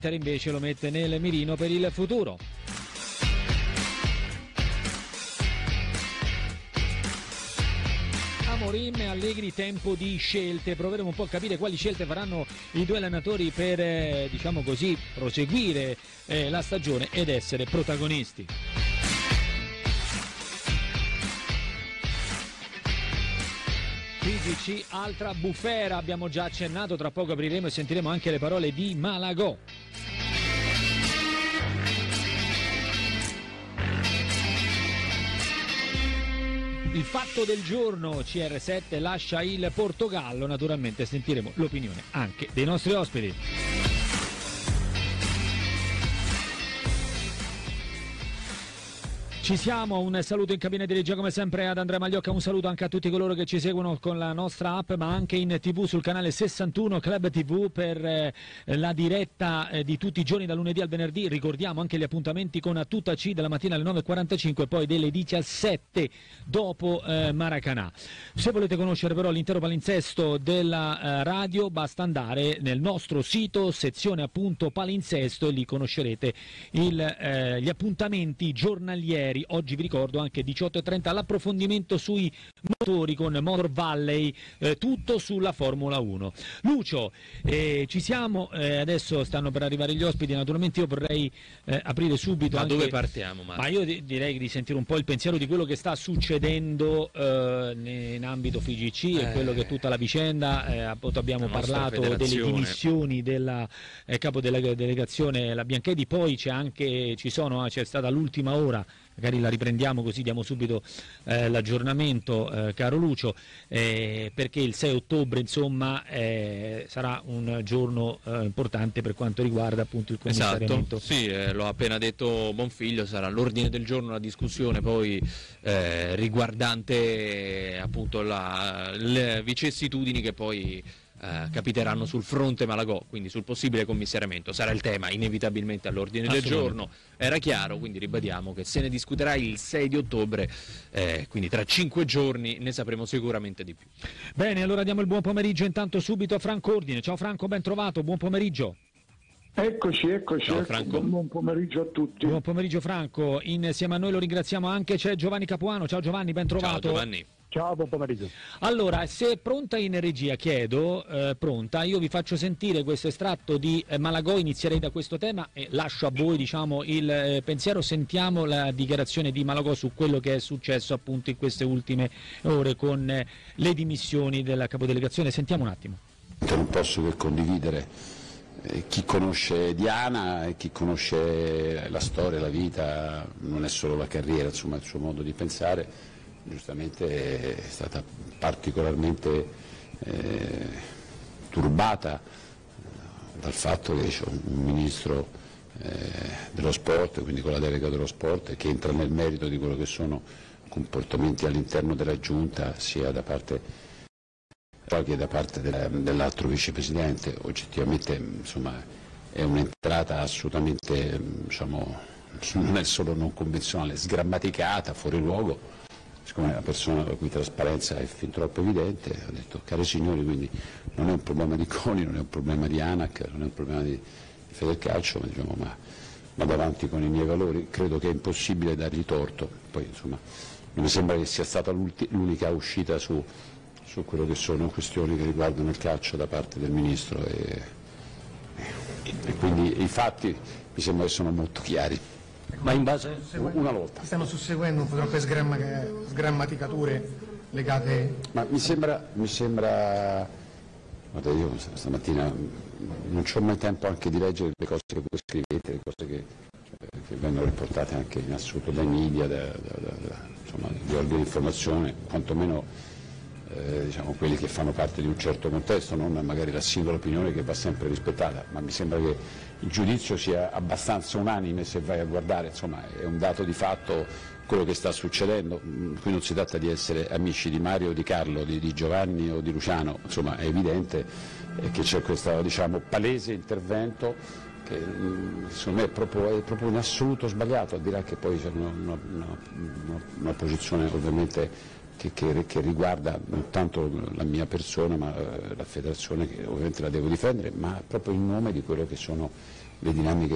invece lo mette nel mirino per il futuro. Amorim e Allegri, tempo di scelte, proveremo un po' a capire quali scelte faranno i due allenatori per, diciamo così, proseguire la stagione ed essere protagonisti. FIGC, altra bufera, abbiamo già accennato, tra poco apriremo e sentiremo anche le parole di Malagò. Il fatto del giorno, CR7 lascia il Portogallo, naturalmente sentiremo l'opinione anche dei nostri ospiti. Ci siamo, un saluto in cabina di regia come sempre ad Andrea Magliocca, un saluto anche a tutti coloro che ci seguono con la nostra app ma anche in TV sul canale 61 Club TV per la diretta di tutti i giorni da lunedì al venerdì. Ricordiamo anche gli appuntamenti con Tutta C della mattina alle 9.45 e poi delle 17 dopo Maracanã. Se volete conoscere però l'intero palinsesto della radio basta andare nel nostro sito sezione appunto palinsesto e lì conoscerete gli appuntamenti giornalieri. Oggi vi ricordo anche 18.30 l'approfondimento sui motori con Motor Valley, tutto sulla Formula 1. Lucio, ci siamo, adesso stanno per arrivare gli ospiti, naturalmente io vorrei aprire subito. Da anche, dove partiamo, Marco? Ma io direi di sentire un po' il pensiero di quello che sta succedendo in ambito FIGC e quello che è tutta la vicenda, abbiamo parlato delle dimissioni della capo della delegazione, la Bianchetti, poi c'è stata l'ultima ora, magari la riprendiamo così diamo subito l'aggiornamento, caro Lucio, perché il 6 ottobre insomma sarà un giorno importante per quanto riguarda appunto il commissariamento. Esatto, sì, l'ho appena detto Bonfiglio, sarà all'ordine del giorno la discussione poi riguardante appunto le vicissitudini che poi capiteranno sul fronte Malagò, quindi sul possibile commissariamento. Sarà il tema inevitabilmente all'ordine del giorno, era chiaro, quindi ribadiamo che se ne discuterà il 6 di ottobre, quindi tra 5 giorni ne sapremo sicuramente di più. Bene, allora diamo il buon pomeriggio intanto subito a Franco Ordine. Ciao Franco, ben trovato, buon pomeriggio. Eccoci, Ciao, Franco. buon pomeriggio a tutti. Buon pomeriggio Franco, insieme a noi lo ringraziamo anche, c'è Giovanni Capuano. Ciao Giovanni, ben trovato. Ciao Giovanni. Ciao, buon pomeriggio. Allora, se è pronta in regia, chiedo, pronta, io vi faccio sentire questo estratto di Malagò, inizierei da questo tema e lascio a voi diciamo il pensiero, sentiamo la dichiarazione di Malagò su quello che è successo appunto in queste ultime ore con le dimissioni della capodelegazione, sentiamo un attimo. Non posso che condividere, chi conosce Diana e chi conosce la storia, la vita, non è solo la carriera, insomma il suo modo di pensare, giustamente è stata particolarmente turbata dal fatto che c'è un ministro dello sport, quindi con la delega dello sport, che entra nel merito di quello che sono comportamenti all'interno della giunta sia da parte che da parte dell'altro vicepresidente. Oggettivamente insomma è un'entrata assolutamente, diciamo, non è solo non convenzionale, sgrammaticata, fuori luogo. Siccome è una persona la cui trasparenza è fin troppo evidente, ho detto cari signori, quindi non è un problema di CONI, non è un problema di ANAC, non è un problema di Federcalcio, ma diciamo ma vado avanti con i miei valori, credo che è impossibile dargli torto, poi insomma non mi sembra che sia stata l'unica uscita su quello che sono questioni che riguardano il calcio da parte del Ministro e quindi i fatti mi sembra che sono molto chiari. Ma in base una volta. Stiamo susseguendo un po' troppe sgrammaticature legate. Ma mi sembra, guarda, io stamattina non c'ho mai tempo anche di leggere le cose che voi scrivete, le cose che vengono riportate anche in assoluto dai media, insomma, di organi di informazione, quantomeno diciamo quelli che fanno parte di un certo contesto, non magari la singola opinione che va sempre rispettata, ma mi sembra che il giudizio sia abbastanza unanime se vai a guardare, insomma è un dato di fatto quello che sta succedendo. Qui non si tratta di essere amici di Mario o di Carlo, di Giovanni o di Luciano, insomma è evidente che c'è questo diciamo palese intervento che secondo me è proprio in assoluto sbagliato, al di là che poi c'è una posizione ovviamente che riguarda non tanto la mia persona ma la federazione, che ovviamente la devo difendere, ma proprio in nome di quello che sono le dinamiche